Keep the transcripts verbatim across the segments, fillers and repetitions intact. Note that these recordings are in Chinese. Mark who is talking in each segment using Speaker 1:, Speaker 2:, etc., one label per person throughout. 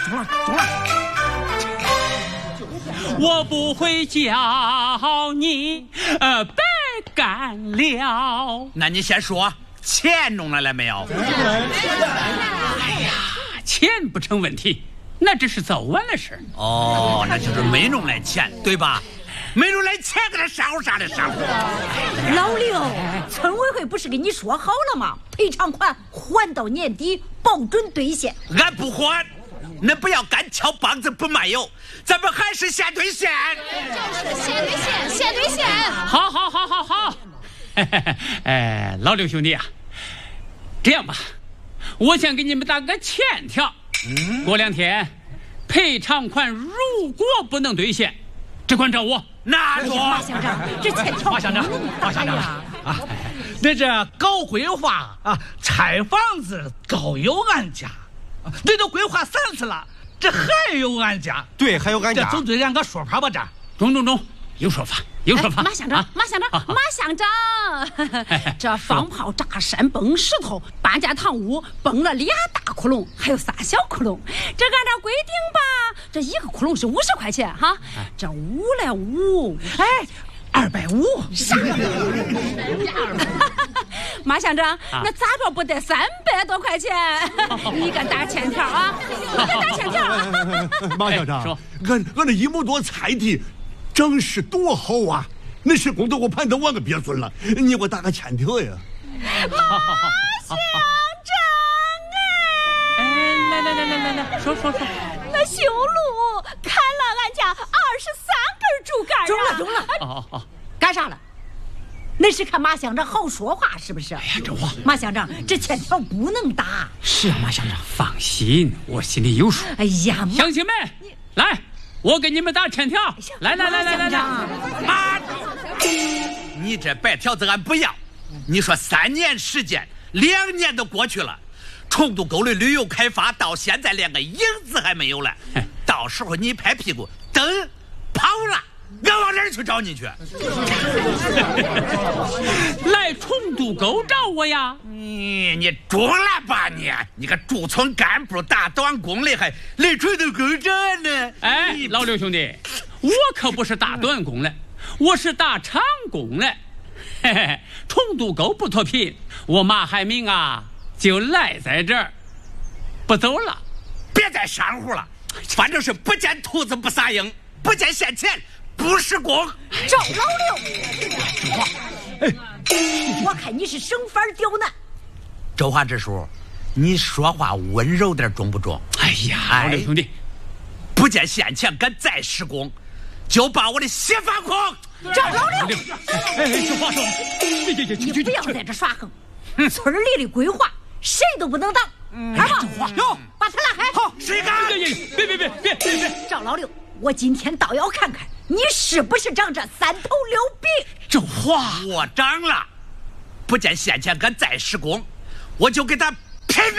Speaker 1: 中了，中了。
Speaker 2: 我不会叫你呃白干了。
Speaker 3: 那你先说，钱弄来了没有？
Speaker 2: 哎呀，钱不成问题，那只是早晚的事。
Speaker 3: 哦，那就是没弄来钱，对吧？没弄来钱，给他商户啥的商户。
Speaker 4: 老刘，村委会不是跟你说好了吗？赔偿款还到年底，保准兑现。
Speaker 3: 俺不还。恁不要干敲梆子不卖油，咱们还是先兑现。
Speaker 5: 就是先兑现，先兑现。
Speaker 2: 好，好，好，好，好。哎，老刘兄弟啊，这样吧，我先给你们打个欠条。嗯、过两天，赔偿款如果不能兑现，只管找我。
Speaker 3: 那
Speaker 4: 多。马乡长，这欠条
Speaker 1: 马乡长，马乡长啊，那这搞规划啊，拆房子都有俺家。这都规划三次了，这还有俺家。
Speaker 6: 对，还有俺家。
Speaker 1: 这总得让个说法吧？这
Speaker 2: 中中中，有说法，有说法。
Speaker 5: 哎、马乡长，啊、马乡长，马乡长，这放炮炸山崩石头，搬家堂屋崩了俩大窟窿，还有仨小窟窿。这按照规定吧，这一个窟窿是五十块钱哈，这五来五，
Speaker 1: 哎。二百五，
Speaker 5: 马乡长，啊、那咋着不得三百多块钱？你个大欠条啊！你个大欠条！
Speaker 6: 马乡长，俺俺那一亩多菜地，长势多好啊！那施工都给我盘到我个别村了，你给我打个欠条呀！
Speaker 5: 马乡长
Speaker 2: 哎！哎，来来来来来来，说说说。
Speaker 5: 那修路砍了俺家二十三根竹竿啊！
Speaker 4: 中了中了！
Speaker 2: 哦哦，
Speaker 4: 干啥了？那是看马乡长好说话是不是？
Speaker 2: 哎呀，这话，
Speaker 4: 马乡长，这欠条不能打。
Speaker 2: 是啊，马乡长，放心，我心里有数。
Speaker 4: 哎呀，
Speaker 2: 乡亲们，来，我给你们打欠条。来来来来来来，
Speaker 3: 啊！你这白条子俺不要。你说三年时间，两年都过去了。崇渡沟的旅游开发到现在连个影子还没有了，到时候你拍屁股等跑了，俺往哪儿去找你去？
Speaker 2: 来崇渡沟找我呀！
Speaker 3: 你你中了吧你？你个驻村干部打短工的还来崇渡沟找呢？
Speaker 2: 哎，老刘兄弟，我可不是打短工的，我是打长工的。嘿嘿，崇渡沟不脱贫，我马海明啊。就赖在这儿，不走了。
Speaker 3: 别再商户了，反正是不见兔子不撒鹰，不见现钱不是工。
Speaker 4: 赵老六，哎，我看你是省法刁难。
Speaker 3: 周华支书，你说话温柔点中不中？
Speaker 2: 哎呀，老刘兄弟，
Speaker 3: 不见现钱敢再施工，就把我的媳妇空。
Speaker 4: 赵老六，
Speaker 2: 哎，这话说，
Speaker 4: 你不要在这耍横。村里的规划。谁都不能挡，二宝，
Speaker 3: 哟，
Speaker 4: 把他拉开。
Speaker 3: 好，谁敢？
Speaker 2: 别别别别别别别！
Speaker 4: 赵老六，我今天倒要看看你是不是长这三头六臂。
Speaker 2: 这话
Speaker 3: 我长了，不见现钱敢再施工，我就给他拼命！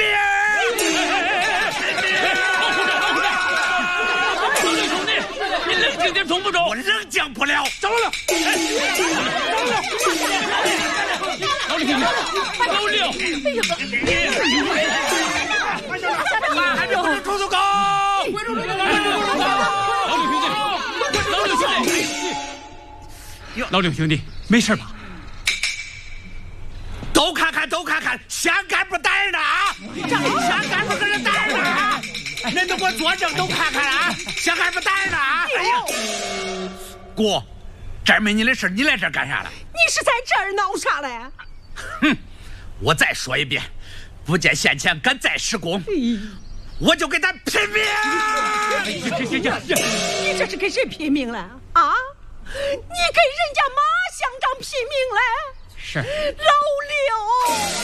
Speaker 2: 老刘兄弟，你冷静点中不中？
Speaker 3: 我冷静不了，
Speaker 2: 走了。老刘兄弟，老刘，
Speaker 3: 还没回来出出高！
Speaker 2: 老刘兄弟，老刘兄弟，老刘兄弟，没事吧？
Speaker 3: 都看看，都看看，乡干部带着呢啊！乡干部搁这带着呢，人都给我作证，都看看啊！乡干部带着呢啊！哎呀，姑，这儿没你的事，你来这儿干啥了？
Speaker 4: 你是在这儿闹啥嘞？
Speaker 3: 哼！我再说一遍，不见现钱敢再施工，我就给他拼命！
Speaker 4: 你这是跟谁拼命了啊？你跟人家马乡长拼命了？
Speaker 2: 是
Speaker 4: 老刘。